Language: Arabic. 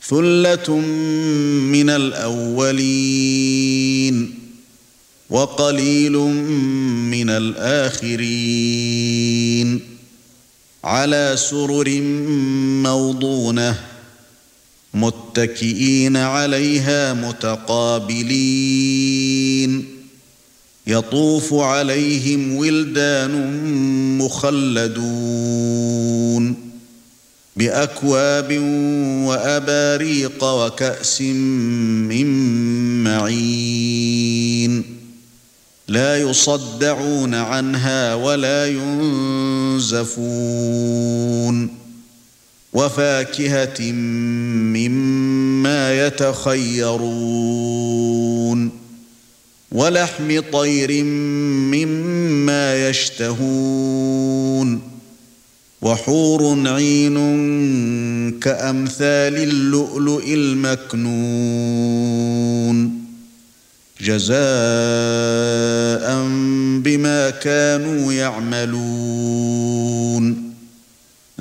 ثُلَّةٌ مِنَ الْأَوَّلِينَ وَقَلِيلٌ مِنَ الْآخِرِينَ عَلَى سُرُرٍ مَّوْضُونَةٍ مُتَّكِئِينَ عَلَيْهَا مُتَقَابِلِينَ يَطُوفُ عَلَيْهِمْ وِلْدَانٌ مُّخَلَّدُونَ بِأَكْوَابٍ وَأَبَارِيقَ وَكَأْسٍ مِّن مَّعِينٍ لَا يُصَدَّعُونَ عَنْهَا وَلَا يُنزَفُونَ وَفَاكِهَةٍ مِّمَّا يَتَخَيَّرُونَ وَلَحْمِ طَيْرٍ مِّمَّا يَشْتَهُونَ وَحُورٌ عِينٌ كَأَمْثَالِ اللُّؤْلُؤِ الْمَكْنُونِ جَزَاءً بِمَا كَانُوا يَعْمَلُونَ